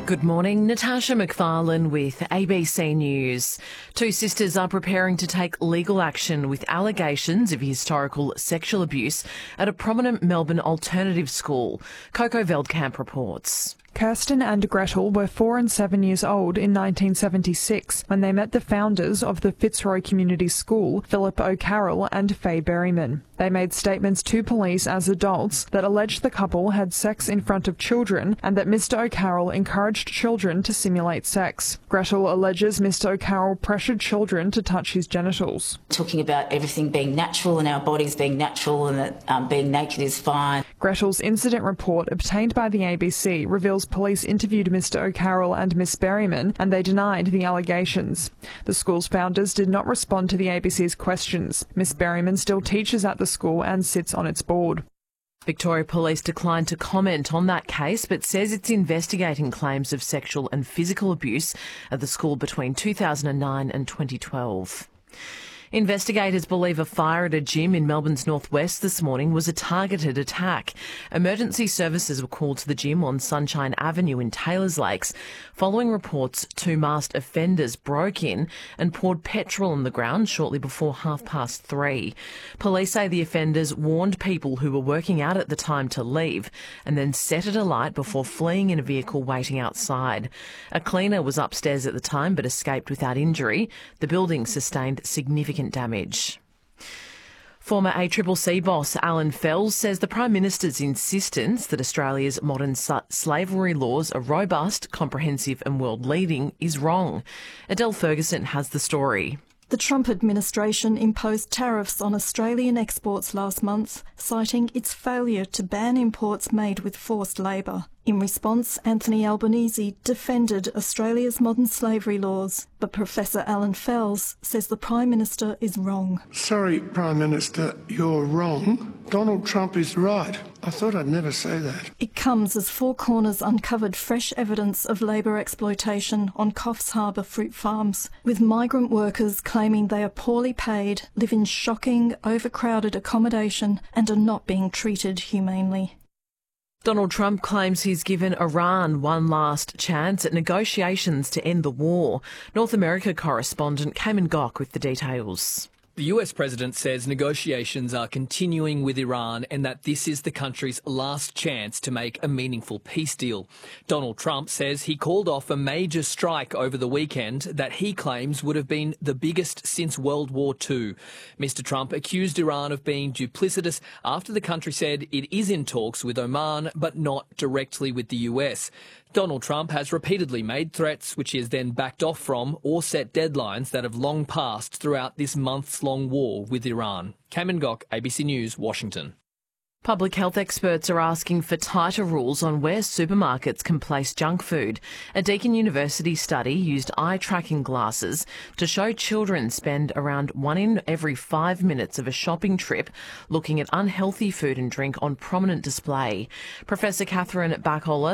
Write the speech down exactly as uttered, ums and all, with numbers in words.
Good morning, Natasha McFarlane with A B C News. Two sisters are preparing to take legal action with allegations of historical sexual abuse at a prominent Melbourne alternative school. Coco Veldkamp reports. Kirsten and Gretel were four and seven years old in nineteen seventy-six when they met the founders of the Fitzroy Community School, Philip O'Carroll and Faye Berryman. They made statements to police as adults that alleged the couple had sex in front of children and that Mister O'Carroll encouraged children to simulate sex. Gretel alleges Mister O'Carroll pressured children to touch his genitals. Talking about everything being natural and our bodies being natural and that um, being naked is fine. Gretel's incident report obtained by the A B C reveals police interviewed Mister O'Carroll and Miss Berryman and they denied the allegations. The school's founders did not respond to the A B C's questions. Miss Berryman still teaches at the school and sits on its board. Victoria Police declined to comment on that case but says it's investigating claims of sexual and physical abuse at the school between two thousand nine and twenty twelve. Investigators believe a fire at a gym in Melbourne's northwest this morning was a targeted attack. Emergency services were called to the gym on Sunshine Avenue in Taylors Lakes following reports two masked offenders broke in and poured petrol on the ground shortly before half past three. Police say the offenders warned people who were working out at the time to leave and then set it alight before fleeing in a vehicle waiting outside. A cleaner was upstairs at the time but escaped without injury. The building sustained significant damage. Former A C C C boss Alan Fels says the Prime Minister's insistence that Australia's modern slavery laws are robust, comprehensive and world-leading is wrong. Adele Ferguson has the story. The Trump administration imposed tariffs on Australian exports last month, citing its failure to ban imports made with forced labour. In response, Anthony Albanese defended Australia's modern slavery laws, but Professor Alan Fels says the Prime Minister is wrong. Sorry, Prime Minister, you're wrong. Donald Trump is right. I thought I'd never say that. It comes as Four Corners uncovered fresh evidence of labour exploitation on Coffs Harbour fruit farms, with migrant workers claiming they are poorly paid, live in shocking, overcrowded accommodation and are not being treated humanely. Donald Trump claims he's given Iran one last chance at negotiations to end the war. North America correspondent Cayman Gok with the details. The U S president says negotiations are continuing with Iran and that this is the country's last chance to make a meaningful peace deal. Donald Trump says he called off a major strike over the weekend that he claims would have been the biggest since World War Two. Mister Trump accused Iran of being duplicitous after the country said it is in talks with Oman but not directly with the U S. Donald Trump has repeatedly made threats which he has then backed off from or set deadlines that have long passed throughout this months-long war with Iran. Cayman Gok, A B C News, Washington. Public health experts are asking for tighter rules on where supermarkets can place junk food. A Deakin University study used eye-tracking glasses to show children spend around one in every five minutes of a shopping trip looking at unhealthy food and drink on prominent display. Professor Catherine Backola